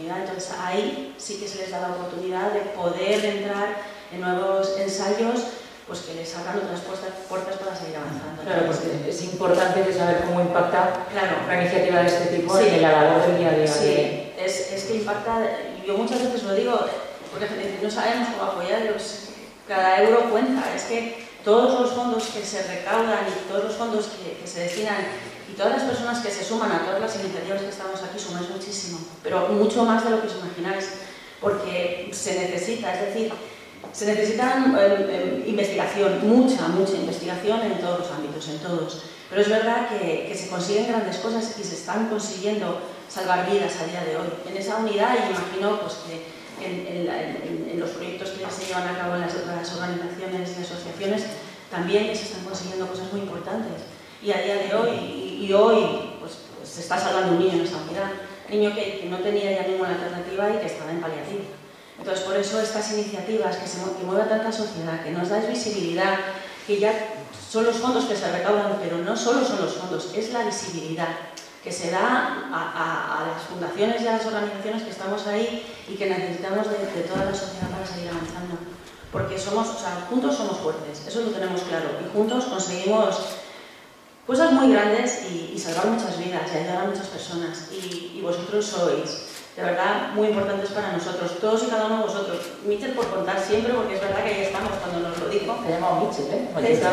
oportunidad. Entonces ahí sí que se les da la oportunidad de poder entrar en nuevos ensayos, pues que les abran otras puertas para seguir avanzando. Claro, porque es importante saber cómo impacta una iniciativa de este tipo en la labor del día a día. Sí, es que impacta. Yo muchas veces lo digo, porque no sabemos cómo apoyar, cada euro cuenta. Es que todos los fondos que se recaudan y todos los fondos que se destinan y todas las personas que se suman a todas las iniciativas que estamos aquí sumáis muchísimo, pero mucho más de lo que os imagináis, porque se necesita, es decir, se necesita investigación, mucha investigación en todos los ámbitos, en todos. Pero es verdad que se consiguen grandes cosas y se están consiguiendo salvar vidas a día de hoy. En esa unidad, y imagino pues, que en los proyectos que se llevan a cabo en las otras organizaciones y asociaciones, también se están consiguiendo cosas muy importantes. Y a día de hoy, pues, se está salvando un niño en esa unidad. Un niño que no tenía ya ninguna alternativa y que estaba en paliativo. Entonces, por eso estas iniciativas que mueva tanta sociedad, que nos dais visibilidad, que ya son los fondos que se recaudan, pero no solo son los fondos, es la visibilidad que se da a las fundaciones y a las organizaciones que estamos ahí y que necesitamos de toda la sociedad para seguir avanzando. Porque juntos somos fuertes, eso lo tenemos claro, y juntos conseguimos cosas muy grandes y salvar muchas vidas y ayudar a muchas personas. Y vosotros sois, de verdad, muy importantes para nosotros, todos y cada uno de vosotros. Michel por contar siempre, porque es verdad que ahí estamos cuando nos lo dijo. Se ha llamado Michel, ¿eh?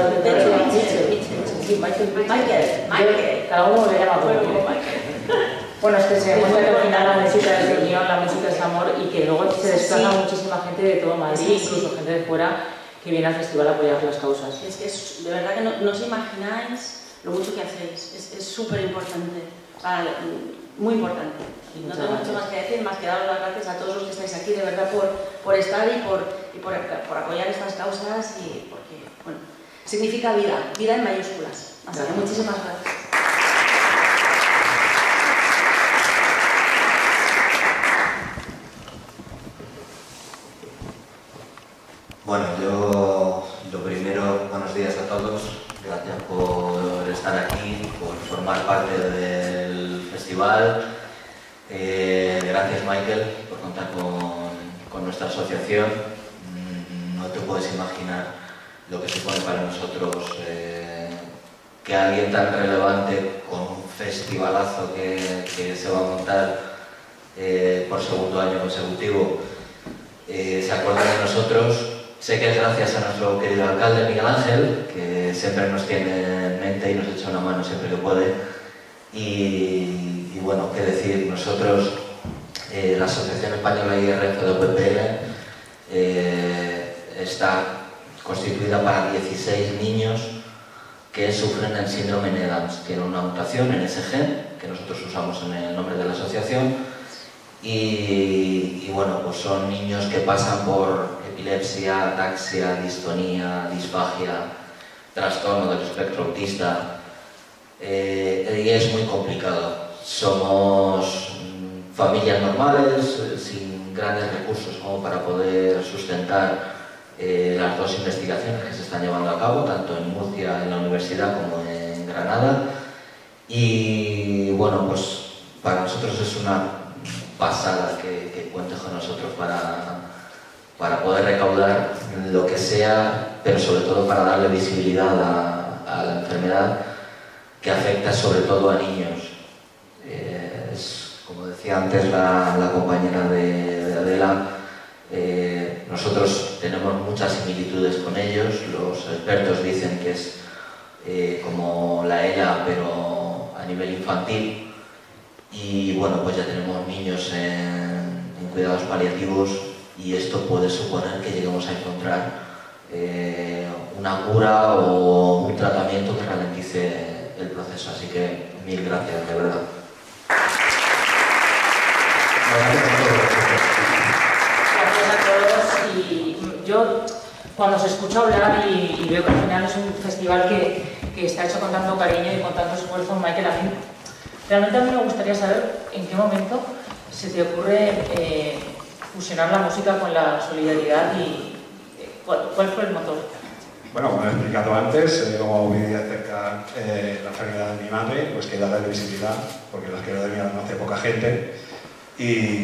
Michael. Cada uno le llama por Bueno, es que se demuestra que al final la música es de unión, la música es amor y que luego se desplaza muchísima gente de todo Madrid, incluso gente de fuera que viene al festival a apoyar las causas. Es que de verdad que no os imagináis lo mucho que hacéis, es súper importante, muy importante. No tengo mucho más que decir, más que daros las gracias a todos los que estáis aquí, de verdad, por estar y por apoyar estas causas y porque, bueno, significa vida, vida en mayúsculas. Así que muchísimas gracias. Bueno, yo lo primero, buenos días a todos, gracias por estar aquí, por formar parte del festival. Gracias Michael por contar con nuestra asociación. No te puedes imaginar lo que supone para nosotros que alguien tan relevante con un festivalazo que se va a montar por segundo año consecutivo se acuerda de nosotros. Sé que es gracias a nuestro querido alcalde Miguel Ángel, que siempre nos tiene en mente y nos echa una mano siempre que puede. Y bueno, qué decir, nosotros, la Asociación Española IRF de PPL, está constituida para 16 niños que sufren el síndrome NEDAMS. Tienen una mutación en ese gen, que nosotros usamos en el nombre de la asociación, y bueno, pues son niños que pasan por epilepsia, ataxia, distonía, disfagia, trastorno del espectro autista, y es muy complicado. Somos familias normales, sin grandes recursos como para poder sustentar las dos investigaciones que se están llevando a cabo, tanto en Murcia, en la universidad, como en Granada. Y bueno, pues para nosotros es una pasada que cuentes con nosotros para poder recaudar lo que sea, pero sobre todo para darle visibilidad a la enfermedad que afecta sobre todo a niños. Como decía antes la compañera de Adela, nosotros tenemos muchas similitudes con ellos. Los expertos dicen que es como la ELA, pero a nivel infantil. Y bueno, pues ya tenemos niños en cuidados paliativos y esto puede suponer que lleguemos a encontrar una cura o un tratamiento que ralentice el proceso. Así que mil gracias, de verdad. Gracias a todos. Y yo, cuando os escucho hablar y veo que al final es un festival que está hecho con tanto cariño y con tanto esfuerzo, Michael, realmente a mí me gustaría saber en qué momento se te ocurre fusionar la música con la solidaridad y ¿cuál fue el motor? Bueno, como he explicado antes, como vivía cerca la enfermedad de mi madre, pues quería darle visibilidad, porque la esclerodermia no hace poca gente. Y